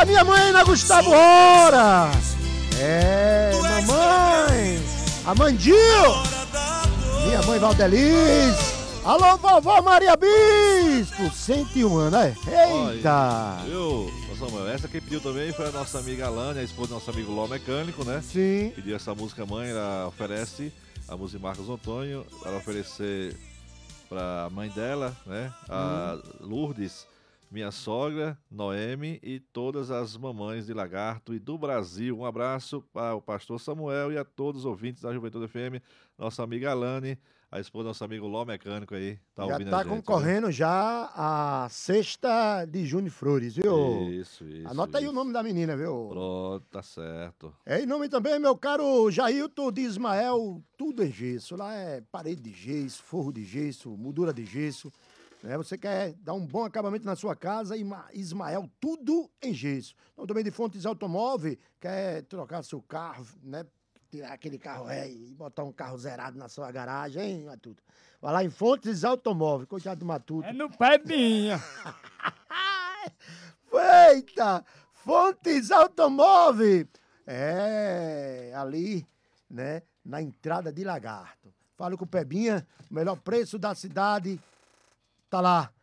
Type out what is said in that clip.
a minha mãe na Gustavo Hora. É, mamãe. Amandinho. Minha mãe Valdeliz. Alô, vovó Maria Bispo. 101 anos, né? Eita. Viu, Samuel? Essa quem pediu também foi a nossa amiga Alane, a esposa do nosso amigo Ló Mecânico, né? Sim. Pediu essa música, mãe, ela oferece a música de Marcos Antônio, ela oferecer pra mãe dela, né? A Lourdes, minha sogra, Noemi e todas as mamães de Lagarto e do Brasil. Um abraço para o pastor Samuel e a todos os ouvintes da Juventude FM, nossa amiga Alane, a esposa do nosso amigo Ló Mecânico aí, tá Já ouvindo tá a gente. concorrendo já a sexta de Júnior Flores, viu? Isso. Anota aí o nome da menina, viu? Pronto, tá certo. É, em nome também, meu caro Jailton de Ismael, tudo em gesso. Lá é parede de gesso, forro de gesso, moldura de gesso. Né? Você quer dar um bom acabamento na sua casa, Ismael, tudo em gesso. Então, também de Fontes Automóvel, quer trocar seu carro, né? Tirar aquele carro e botar um carro zerado na sua garagem, hein, Matuto? Vai lá em Fontes Automóvel, coitado do Matuto. É no Pebinha. Eita! Fontes Automóvel! É, ali, né, na entrada de Lagarto. Fala com o Pebinha, o melhor preço da cidade tá lá.